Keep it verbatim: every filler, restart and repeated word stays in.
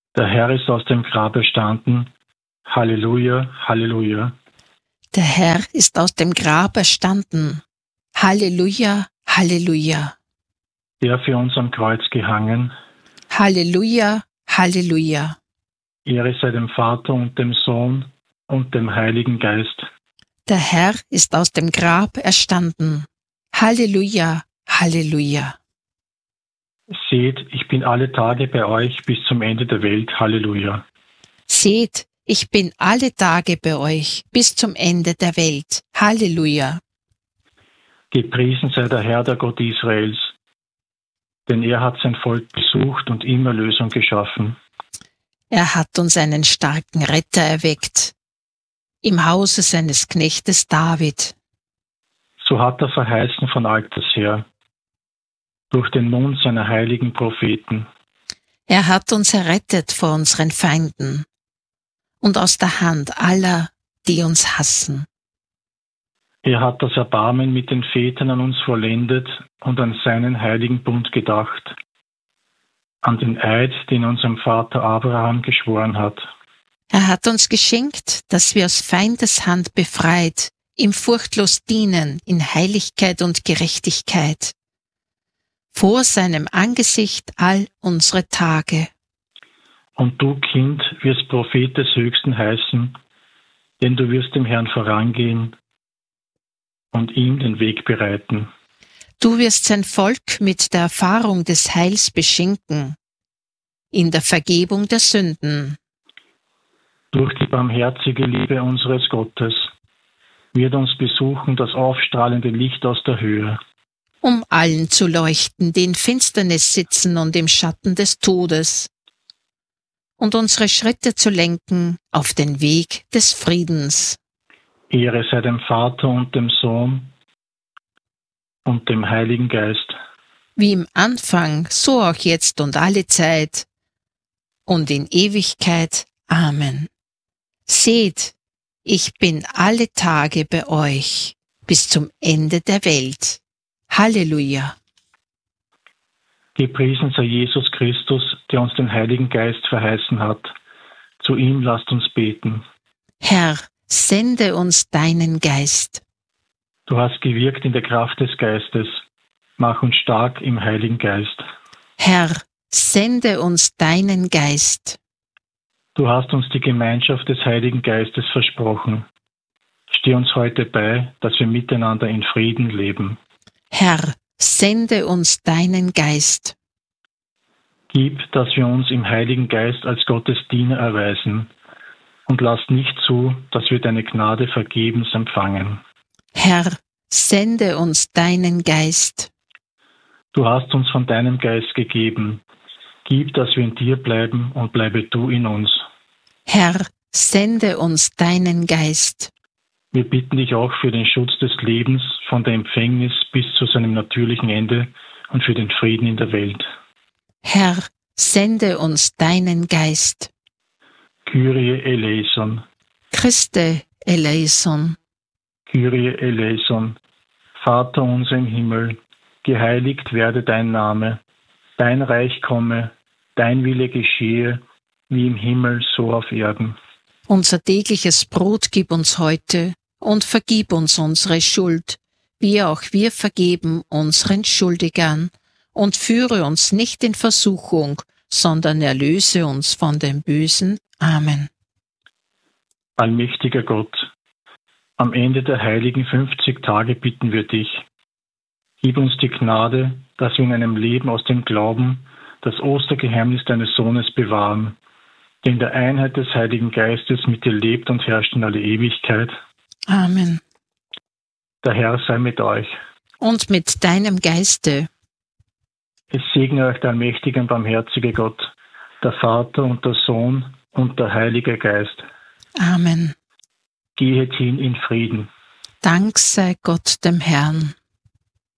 Der Herr ist aus dem Grab erstanden. Halleluja, Halleluja. Der Herr ist aus dem Grab erstanden. Halleluja, Halleluja. Der für uns am Kreuz gehangen. Halleluja, Halleluja. Ehre sei dem Vater und dem Sohn und dem Heiligen Geist. Der Herr ist aus dem Grab erstanden. Halleluja, Halleluja. Seht, ich bin alle Tage bei euch bis zum Ende der Welt. Halleluja. Seht, ich bin alle Tage bei euch bis zum Ende der Welt. Halleluja. Gepriesen sei der Herr, der Gott Israels, denn er hat sein Volk besucht und ihm Erlösung geschaffen. Er hat uns einen starken Retter erweckt, im Hause seines Knechtes David. So hat er verheißen von alters her, durch den Mund seiner heiligen Propheten. Er hat uns errettet vor unseren Feinden und aus der Hand aller, die uns hassen. Er hat das Erbarmen mit den Vätern an uns vollendet und an seinen heiligen Bund gedacht, an den Eid, den unserem Vater Abraham geschworen hat. Er hat uns geschenkt, dass wir aus Feindeshand befreit, ihm furchtlos dienen in Heiligkeit und Gerechtigkeit, vor seinem Angesicht all unsere Tage. Und du, Kind, wirst Prophet des Höchsten heißen, denn du wirst dem Herrn vorangehen und ihm den Weg bereiten. Du wirst sein Volk mit der Erfahrung des Heils beschenken, in der Vergebung der Sünden. Durch die barmherzige Liebe unseres Gottes wird uns besuchen das aufstrahlende Licht aus der Höhe. Um allen zu leuchten, die in Finsternis sitzen und im Schatten des Todes, und unsere Schritte zu lenken auf den Weg des Friedens. Ehre sei dem Vater und dem Sohn und dem Heiligen Geist. Wie im Anfang, so auch jetzt und alle Zeit und in Ewigkeit. Amen. Seht, ich bin alle Tage bei euch bis zum Ende der Welt. Halleluja. Gepriesen sei Jesus Christus, der uns den Heiligen Geist verheißen hat. Zu ihm lasst uns beten. Herr, sende uns deinen Geist. Du hast gewirkt in der Kraft des Geistes. Mach uns stark im Heiligen Geist. Herr, sende uns deinen Geist. Du hast uns die Gemeinschaft des Heiligen Geistes versprochen. Steh uns heute bei, dass wir miteinander in Frieden leben. Herr, sende uns deinen Geist. Gib, dass wir uns im Heiligen Geist als Gottes Diener erweisen und lass nicht zu, dass wir deine Gnade vergebens empfangen. Herr, sende uns deinen Geist. Du hast uns von deinem Geist gegeben. Gib, dass wir in dir bleiben und bleibe du in uns. Herr, sende uns deinen Geist. Wir bitten dich auch für den Schutz des Lebens von der Empfängnis bis zu seinem natürlichen Ende und für den Frieden in der Welt. Herr, sende uns deinen Geist. Kyrie eleison. Christe eleison. Kyrie eleison. Vater unser im Himmel, geheiligt werde dein Name. Dein Reich komme, dein Wille geschehe, wie im Himmel, so auf Erden. Unser tägliches Brot gib uns heute und vergib uns unsere Schuld, wie auch wir vergeben unseren Schuldigern. Und führe uns nicht in Versuchung, sondern erlöse uns von dem Bösen. Amen. Allmächtiger Gott, am Ende der heiligen fünfzig Tage bitten wir dich, gib uns die Gnade, dass wir in einem Leben aus dem Glauben das Ostergeheimnis deines Sohnes bewahren, der in der Einheit des Heiligen Geistes mit dir lebt und herrscht in alle Ewigkeit. Amen. Der Herr sei mit euch. Und mit deinem Geiste. Es segne euch der allmächtige und barmherzige Gott, der Vater und der Sohn und der Heilige Geist. Amen. Gehet hin in Frieden. Dank sei Gott dem Herrn.